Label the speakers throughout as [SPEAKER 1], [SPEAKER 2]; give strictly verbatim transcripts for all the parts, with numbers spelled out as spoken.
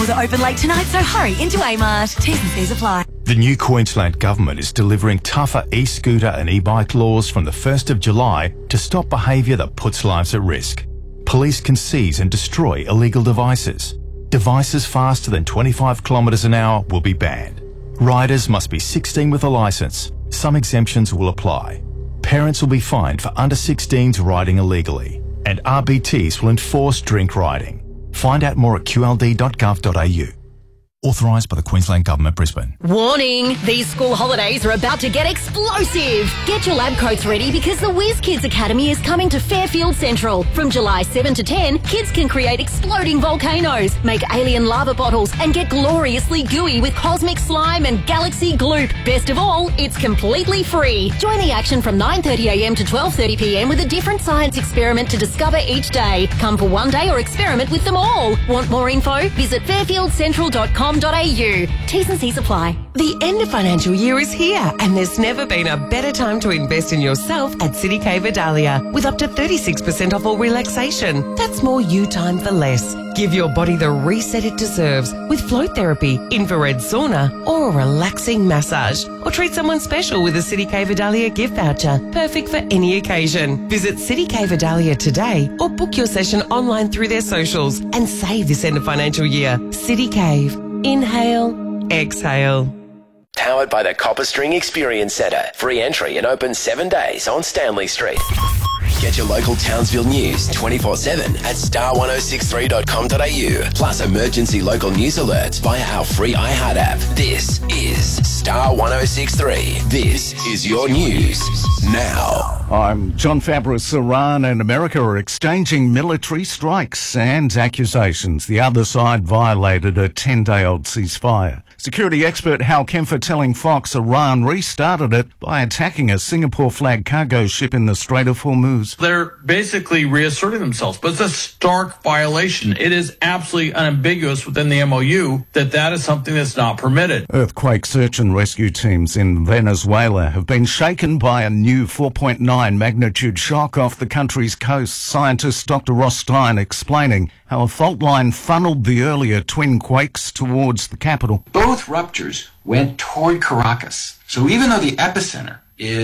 [SPEAKER 1] Are open late tonight, so hurry into Amart. T's and C's apply.
[SPEAKER 2] The new Queensland Government is delivering tougher e-scooter and e-bike laws from the first of July to stop behaviour that puts lives at risk. Police can seize and destroy illegal devices. Devices faster than twenty-five kilometres an hour will be banned. Riders must be sixteen with a licence. Some exemptions will apply. Parents will be fined for under sixteens riding illegally. And R B Ts will enforce drink riding. Find out more at q l d dot gov dot a u. Authorised by the Queensland Government, Brisbane.
[SPEAKER 3] Warning! These school holidays are about to get explosive! Get your lab coats ready because the Whiz Kids Academy is coming to Fairfield Central. From July seventh to tenth, kids can create exploding volcanoes, make alien lava bottles, and get gloriously gooey with cosmic slime and galaxy gloop. Best of all, it's completely free. Join the action from nine thirty a m to twelve thirty p m with a different science experiment to discover each day. Come for one day or experiment with them all. Want more info? Visit fairfield central dot com dot a u. T's and C's apply.
[SPEAKER 4] The end of financial year is here, and there's never been a better time to invest in yourself at City K Vidalia with up to thirty-six percent off all relaxation. That's more you time for less. Give your body the reset it deserves with float therapy, infrared sauna, or a relaxing massage. Or treat someone special with a City K Vidalia gift voucher, perfect for any occasion. Visit City K Vidalia today or book your session online through their socials and save this end of financial year. City Cave. Inhale, exhale.
[SPEAKER 5] Powered by the Copper String Experience Centre. Free entry and open seven days on Stanley Street. Get your local Townsville news twenty-four seven at star ten sixty-three dot com dot a u. Plus emergency local news alerts via our free iHeart app. This is Star ten sixty-three. This is your news now.
[SPEAKER 6] I'm John Fabris. Iran and America are exchanging military strikes and accusations. The other side violated a ten-day-old ceasefire. Security expert Hal Kempfer telling Fox Iran restarted it by attacking a Singapore-flagged cargo ship in the Strait of Hormuz.
[SPEAKER 7] They're basically reasserting themselves, but it's a stark violation. It is absolutely unambiguous within the M O U that that is something that's not permitted.
[SPEAKER 6] Earthquake search and rescue teams in Venezuela have been shaken by a new four point nine magnitude shock off the country's coast. Scientist Doctor Ross Stein explaining how a fault line funneled the earlier twin quakes towards the capital.
[SPEAKER 8] Both ruptures went toward Caracas. So even though the epicenter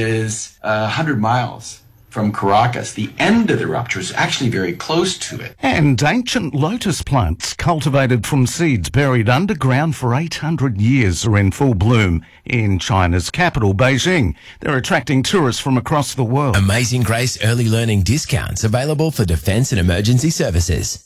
[SPEAKER 8] is uh, one hundred miles from Caracas, the end of the rupture is actually very close to it.
[SPEAKER 6] And ancient lotus plants cultivated from seeds buried underground for eight hundred years are in full bloom in China's capital, Beijing. They're attracting tourists from across the world.
[SPEAKER 5] Amazing Grace early learning discounts available for defence and emergency services.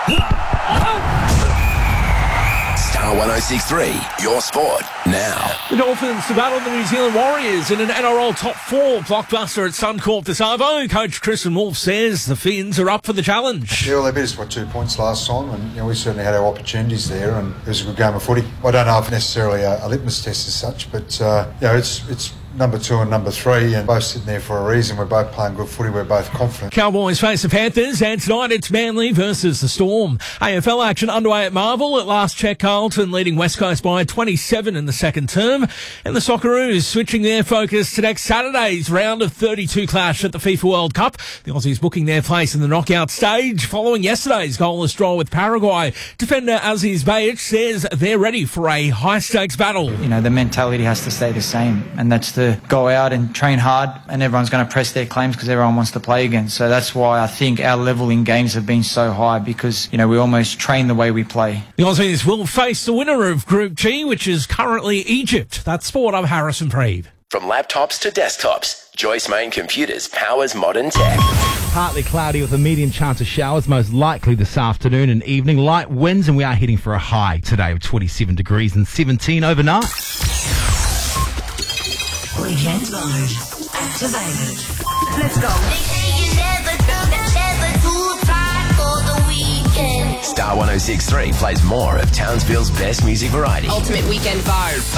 [SPEAKER 5] Star ten sixty-three, your sport now.
[SPEAKER 9] The Dolphins to battle the New Zealand Warriors in an N R L top four blockbuster at Suncorp de Savo. Coach Kristen Wolfe says the Finns are up for the challenge.
[SPEAKER 10] Yeah, well, they beat us by two points last time, and you know, we certainly had our opportunities there, and it was a good game of footy. I don't know if necessarily a, a litmus test as such, but uh, you know, it's it's. number two and number three, and both sitting there for a reason. We're both playing good footy. We're both confident.
[SPEAKER 9] Cowboys face the Panthers, and tonight it's Manly versus the Storm. A F L action underway at Marvel. At last check, Carlton leading West Coast by twenty-seven in the second term. And the Socceroos switching their focus to next Saturday's round of thirty-two clash at the FIFA World Cup. The Aussies booking their place in the knockout stage following yesterday's goalless draw with Paraguay. Defender Aziz Bayic says they're ready for a high-stakes battle.
[SPEAKER 11] You know, the mentality has to stay the same, and that's to go out and train hard, and everyone's going to press their claims because everyone wants to play again. So that's why I think our level in games have been so high, because, you know, we almost train the way we play.
[SPEAKER 9] The Aussies will face the winner of Group G, which is currently Egypt. That's Sport. I'm Harrison Preeve.
[SPEAKER 5] From laptops to desktops, Joyce Main Computers powers modern tech.
[SPEAKER 12] Partly cloudy with a medium chance of showers, most likely this afternoon and evening. Light winds, and we are heading for a high today of twenty-seven degrees and seventeen overnight.
[SPEAKER 1] Weekend mode activated. Let's go.
[SPEAKER 5] Star ten sixty-three plays more of Townsville's best music variety.
[SPEAKER 4] Ultimate weekend vibe.